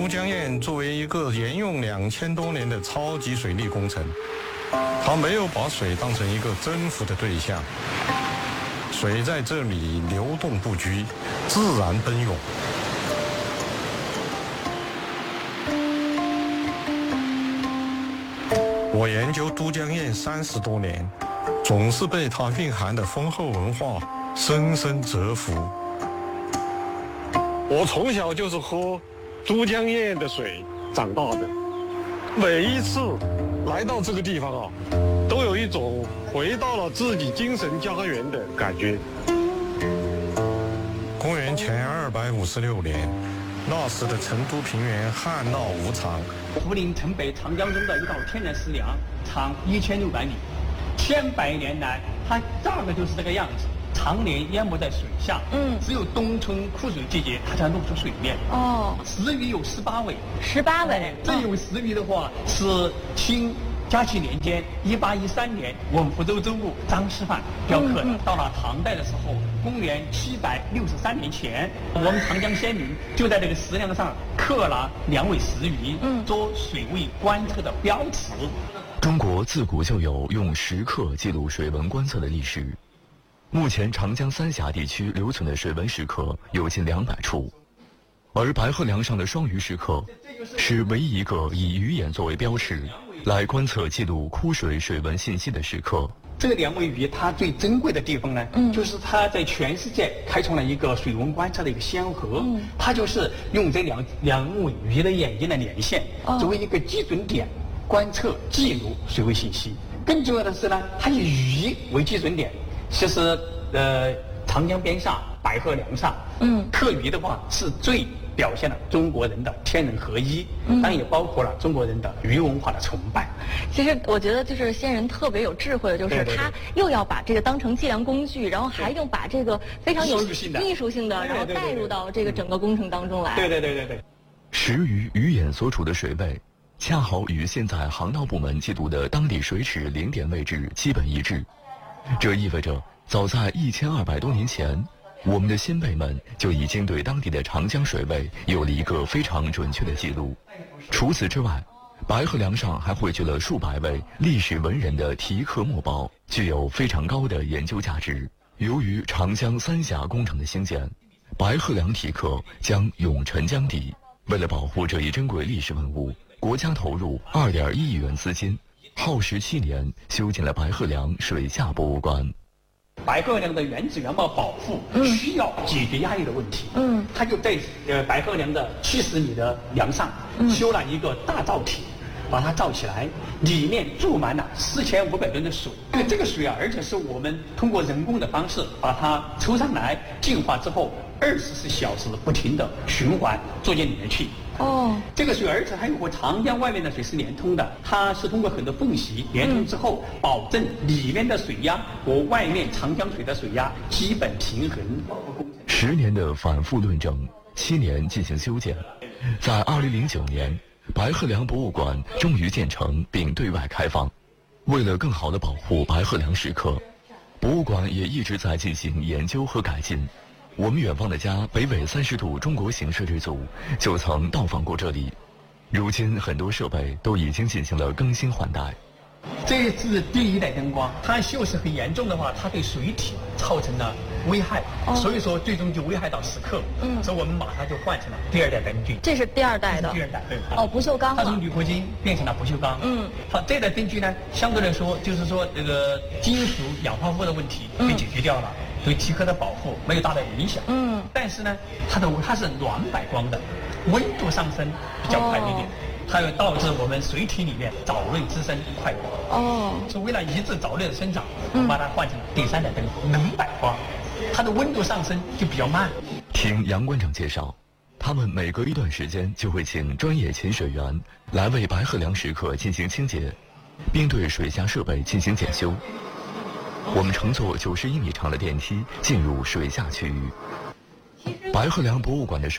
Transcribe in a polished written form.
江堰作为一个沿用2000多年的超级水利工程，它没有把水当成一个征服的对象，水在这里流动不居，自然奔涌。我研究都江堰30多年，总是被它蕴含的丰厚文化深深折服。我从小就是喝都江堰的水长大的，每一次来到这个地方啊，都有一种回到了自己精神家园的感觉。公元前256年，那时的成都平原旱涝无常， 涪陵城北长江中的一道天然食梁，长1600米，千百年来它大概就是这个样子，常年淹没在水下。只有冬春枯水季节它才露出水面。石鱼有18尾 ，18尾。 这一尾石鱼的话是清嘉庆年间1813年，我们福州州务张师范雕刻的。到了唐代的时候，公元763年前，我们长江先民就在这个石梁上刻了2尾石鱼，做水位观测的标尺。 中国自古就有用石刻记录水文观测的历史。目前长江三峡地区留存的水文石刻有近200处，而白鹤梁上的双鱼石刻是唯一一个以鱼眼作为标尺来观测记录枯水水文信息的石刻。 这个2尾鱼它最珍贵的地方呢，就是它在全世界开创了一个水文观测的一个先河。它就是用这两尾鱼的眼睛的连线，作为一个基准点，观测记录水位信息。更重要的是呢，它以鱼为基准点，其实长江边上白鹤梁上，刻鱼的话是最表现了中国人的天人合一，当然也包括了中国人的鱼文化的崇拜。 其实我觉得就是先人特别有智慧的，就是他又要把这个当成计量工具，然后还用把这个非常有艺术性的，然后带入到这个整个工程当中来。 对。 石鱼鱼眼所处的水位，恰好与现在航道部门记录的当地水尺零点位置基本一致。这意味着，早在1200多年前，我们的先辈们就已经对当地的长江水位有了一个非常准确的记录。除此之外，白鹤梁上还汇聚了数百位历史文人的题刻墨宝，具有非常高的研究价值。由于长江三峡工程的兴建，白鹤梁题刻将永沉江底。为了保护这一珍贵历史文物，国家投入2.1亿元资金，耗时7年修建了白鹤梁水下博物馆。 白鹤梁的原址原貌保护需要解决压力的问题。他就在白鹤梁的70米的梁上修了一个大造体，把它造起来，里面注满了4500吨的水。这个水啊，而且是我们通过人工的方式把它抽上来，净化之后24小时不停的循环做进里面去。这个水而且还有和长江外面的水是连通的，它是通过很多缝隙连通之后，保证里面的水压和外面长江水的水压基本平衡。 10年的反复论证，7年进行修建，在2009年，白鹤梁博物馆终于建成并对外开放。为了更好地保护白鹤梁石刻，博物馆也一直在进行研究和改进。我们远方的家北纬30度中国行摄制组就曾到访过这里，如今很多设备都已经进行了更新换代。 这是第1代灯光，它锈蚀很严重的话，它对水体造成了危害，所以说最终就危害到石刻。所以我们马上就换成了第2代灯具。 这是第2代的。 第2代，对。 不锈钢。 它从铝合金变成了不锈钢。好，这代灯具呢，相对来说就是说这个金属氧化物的问题被解决掉了，对题刻的保护没有大的影响。但是呢，它是暖白光的，温度上升比较快一点。它会导致我们水体里面藻类滋生快。所以为了抑制藻类的生长，我们把它换成了第3代灯冷白光，它的温度上升就比较慢。 听杨馆长介绍，他们每隔一段时间就会请专业潜水员来为白鹤梁石刻进行清洁，并对水下设备进行检修。我们乘坐91米长的电梯进入水下区域。白鹤梁博物馆的